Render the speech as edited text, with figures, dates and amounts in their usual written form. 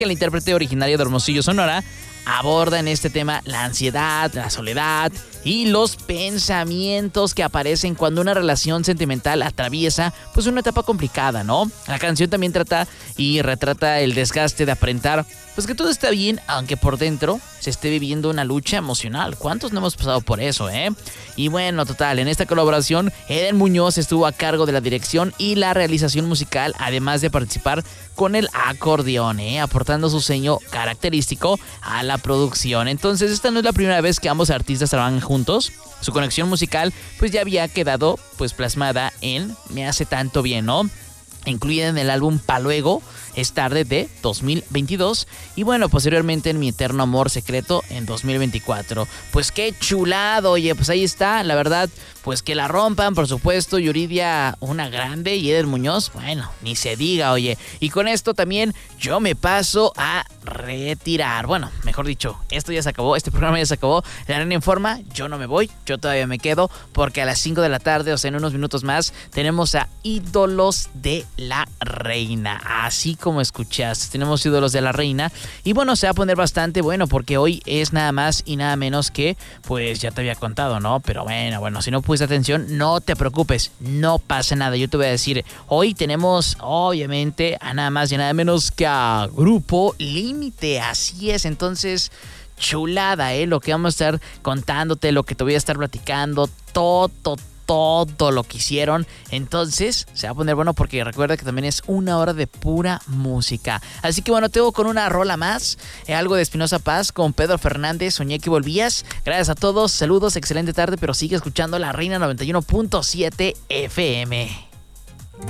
El intérprete originario de Hermosillo, Sonora, aborda en este tema la ansiedad, la soledad y los pensamientos que aparecen cuando una relación sentimental atraviesa pues una etapa complicada, ¿no? La canción también trata y retrata el desgaste de aparentar pues que todo está bien, aunque por dentro se esté viviendo una lucha emocional. ¿Cuántos no hemos pasado por eso, Y bueno, total, en esta colaboración Eden Muñoz estuvo a cargo de la dirección y la realización musical, además de participar con el acordeón, aportando su sello característico a la producción. Entonces, esta no es la primera vez que ambos artistas trabajan juntos. Su conexión musical pues ya había quedado pues plasmada en Me hace tanto bien, ¿no? Incluida en el álbum Pa' Luego, Es tarde, de 2022, y bueno, posteriormente en Mi eterno amor secreto en 2024. Pues qué chulado, oye, pues ahí está, la verdad, pues que la rompan, por supuesto. Yuridia, una grande, y Eden Muñoz, bueno, ni se diga, oye. Y con esto también yo me paso a retirar. Bueno, mejor dicho, esto ya se acabó, este programa ya se acabó. La Reina Informa, yo no me voy, yo todavía me quedo, porque a las 5 de la tarde, o sea, en unos minutos más, tenemos a Ídolos de la Reina. Así como escuchaste, tenemos Ídolos de la Reina. Y bueno, se va a poner bastante bueno, porque hoy es nada más y nada menos que, pues ya te había contado, ¿no? Pero bueno, si no pusiste atención, no te preocupes, no pasa nada. Yo te voy a decir, hoy tenemos obviamente a nada más y nada menos que a Grupo Límite. Así es, entonces chulada, lo que vamos a estar contándote, lo que te voy a estar platicando, todo lo que hicieron. Entonces se va a poner bueno, porque recuerda que también es una hora de pura música. Así que bueno, te voy con una rola más, algo de Espinoza Paz con Pedro Fernández, Soñé que volvías. Gracias a todos, saludos, excelente tarde, pero sigue escuchando La Reina 91.7 FM.